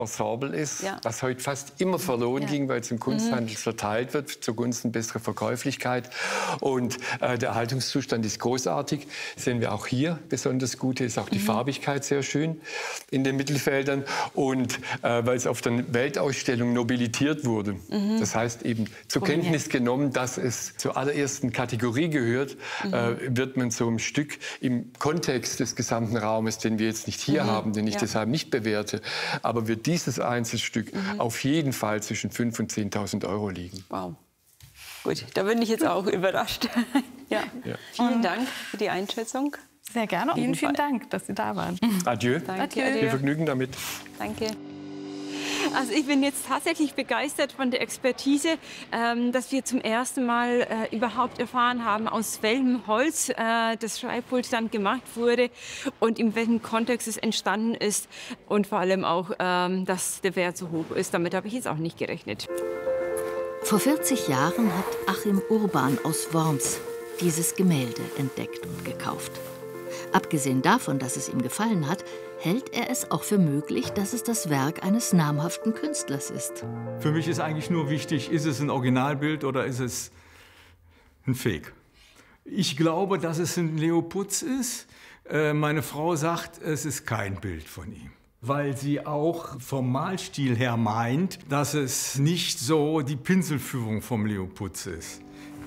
Ensemble ist, was heute fast immer verloren ging, weil es im Kunsthandel verteilt wird, zugunsten besserer Verkäuflichkeit. Und der Erhaltungszustand ist großartig. Sehen wir auch hier besonders gut. Hier ist auch die Farbigkeit sehr schön in den Mittelfeldern. Und weil es auf der Weltausstellung nobilitiert wurde, das heißt eben zur Kenntnis genommen, dass es zur allerersten Kategorie gehört, wird man so ein Stück im Kontext des gesamten Raumes, den wir jetzt nicht hier haben, den ich deshalb nicht bewerte, aber wird dieses Einzelstück auf jeden Fall zwischen 5.000 und 10.000 Euro liegen. Wow. Gut, da bin ich jetzt auch überrascht. Vielen Dank für die Einschätzung. Sehr gerne. Vielen Dank, dass Sie da waren. Adieu. Danke. Viel Vergnügen damit. Danke. Also ich bin jetzt tatsächlich begeistert von der Expertise, dass wir zum ersten Mal überhaupt erfahren haben, aus welchem Holz das Schreibpult dann gemacht wurde und in welchem Kontext es entstanden ist und vor allem auch, dass der Wert so hoch ist. Damit habe ich jetzt auch nicht gerechnet. Vor 40 Jahren hat Achim Urban aus Worms dieses Gemälde entdeckt und gekauft. Abgesehen davon, dass es ihm gefallen hat, hält er es auch für möglich, dass es das Werk eines namhaften Künstlers ist. Für mich ist eigentlich nur wichtig, ist es ein Originalbild oder ist es ein Fake? Ich glaube, dass es ein Leo Putz ist. Meine Frau sagt, es ist kein Bild von ihm. Weil sie auch vom Malstil her meint, dass es nicht so die Pinselführung vom Leo Putz ist.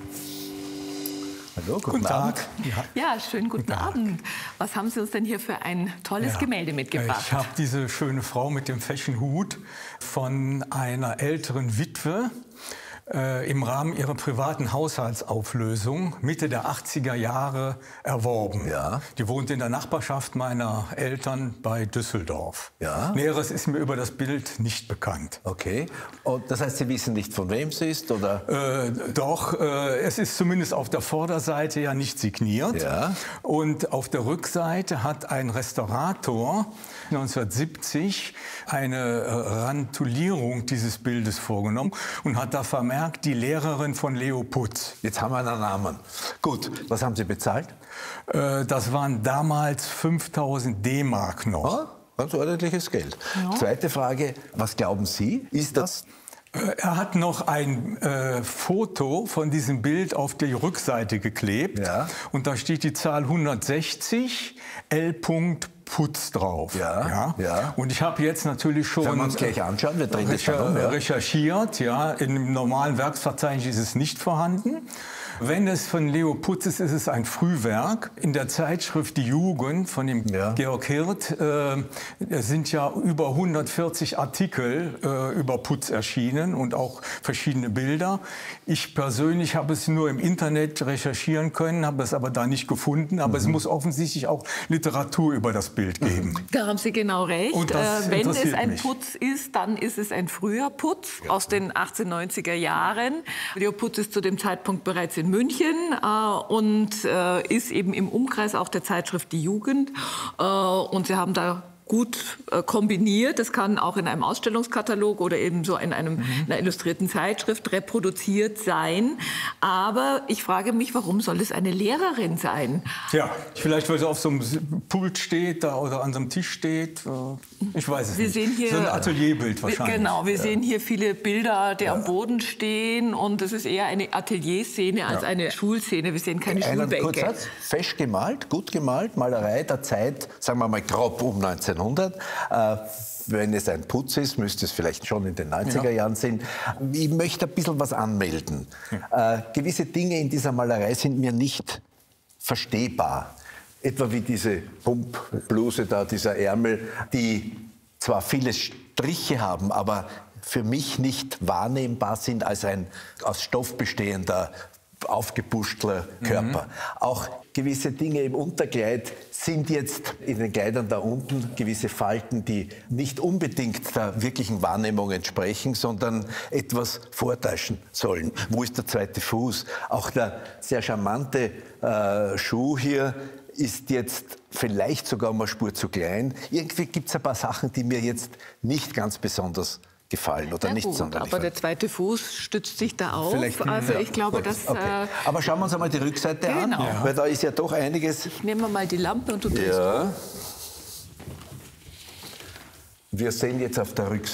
Hallo, guten Tag. Ja, schönen guten Abend. Was haben Sie uns denn hier für ein tolles Gemälde mitgebracht? Ich habe diese schöne Frau mit dem Fächenhut von einer älteren Witwe im Rahmen ihrer privaten Haushaltsauflösung Mitte der 80er Jahre erworben. Ja. Die wohnt in der Nachbarschaft meiner Eltern bei Düsseldorf. Ja. Näheres ist mir über das Bild nicht bekannt. Okay. Und das heißt, Sie wissen nicht, von wem es ist, oder? Doch, es ist zumindest auf der Vorderseite ja nicht signiert. Ja. Und auf der Rückseite hat ein Restaurator 1970 eine Rantulierung dieses Bildes vorgenommen und hat da vermerkt, die Lehrerin von Leo Putz. Jetzt haben wir einen Namen. Gut, was haben Sie bezahlt? Das waren damals 5.000 D-Mark noch. Oh, ganz ordentliches Geld. Ja. Zweite Frage, was glauben Sie, ist das? Er hat noch ein Foto von diesem Bild auf die Rückseite geklebt. Ja. Und da steht die Zahl 160 L. Putz drauf. Ja. Und ich habe jetzt natürlich schon Können wir uns gleich anschauen, wir drehen das dann um, recherchiert. Ja. Im normalen Werksverzeichnis ist es nicht vorhanden. Wenn es von Leo Putz ist, ist es ein Frühwerk. In der Zeitschrift Die Jugend von dem Georg Hirt sind ja über 140 Artikel über Putz erschienen und auch verschiedene Bilder. Ich persönlich habe es nur im Internet recherchieren können, habe es aber da nicht gefunden. Aber es muss offensichtlich auch Literatur über das Bild geben. Da haben Sie genau recht. Und das wenn es ein mich. Putz ist, dann ist es ein früher Putz aus den 1890er Jahren. Leo Putz ist zu dem Zeitpunkt bereits in München und ist eben im Umkreis auch der Zeitschrift Die Jugend. Und Sie haben da gut kombiniert. Das kann auch in einem Ausstellungskatalog oder eben so in einer illustrierten Zeitschrift reproduziert sein. Aber ich frage mich, warum soll es eine Lehrerin sein? Ja, vielleicht weil sie auf so einem Pult steht da, oder an so einem Tisch steht. Ich weiß es nicht. Sehen hier, so ein Atelierbild wahrscheinlich. Genau, wir sehen hier viele Bilder, die am Boden stehen. Und es ist eher eine Atelierszene als eine Schulszene. Wir sehen keine Schulbänke. Kurzsatz, fesch gemalt, gut gemalt, Malerei der Zeit, sagen wir mal grob um 1900. Wenn es ein Putz ist, müsste es vielleicht schon in den 90er Jahren sein. Ich möchte ein bisschen was anmelden. Gewisse Dinge in dieser Malerei sind mir nicht verstehbar. Etwa wie diese Pumpbluse da, dieser Ärmel, die zwar viele Striche haben, aber für mich nicht wahrnehmbar sind als ein aus Stoff bestehender aufgepuschter Körper. Auch gewisse Dinge im Unterkleid sind jetzt in den Kleidern da unten gewisse Falten, die nicht unbedingt der wirklichen Wahrnehmung entsprechen, sondern etwas vortäuschen sollen. Wo ist der zweite Fuß? Auch der sehr charmante Schuh hier ist jetzt vielleicht sogar eine Spur zu klein. Irgendwie gibt es ein paar Sachen, die mir jetzt nicht ganz besonders gefallen oder nicht sonderlich. Aber der zweite Fuß stützt sich da auf. Also ich glaube, dass... Okay. Aber schauen wir uns einmal die Rückseite an, weil da ist ja doch einiges... Nehmen wir mal die Lampe und du drehst. Ja. Wir sehen jetzt auf der Rückseite